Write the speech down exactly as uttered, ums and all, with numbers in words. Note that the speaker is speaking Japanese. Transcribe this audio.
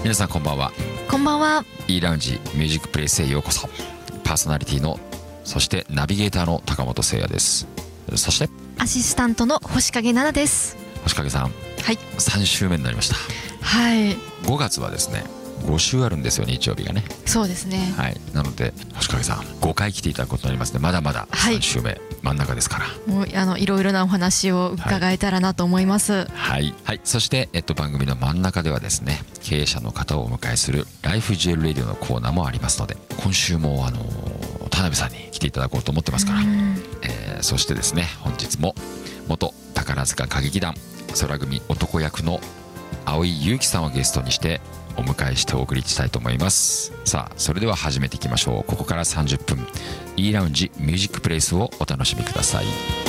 皆さんこんばんは。 こんばんは。 E ラウンジミュージックプレイスへようこそ。パーソナリティのそしてナビゲーターの高本誠也です。そしてアシスタントの星影奈々です。 星影さん、 はい、 さん週目になりました。 はい、 ごがつはですねご週あるんですよ、日曜日がね。 そうですね。 はい、なので星影さんごかい来ていただくことになりますね。まだまださん週目、はい、真ん中ですから、 もうあのいろいろなお話を伺えたらなと思います。 はいはい、はい、そして、えっと、番組の真ん中ではですね、経営者の方をお迎えするライフジュエルレディオのコーナーもありますので、今週もあの田辺さんに来ていただこうと思ってますから、えー、そしてですね、本日も元宝塚歌劇団空組男役の蒼井優樹さんをゲストにしてお迎えしてお送りしたいと思います。さあ、それでは始めていきましょう。ここからさんじゅっぷん E ラウンジミュージックプレイスをお楽しみください。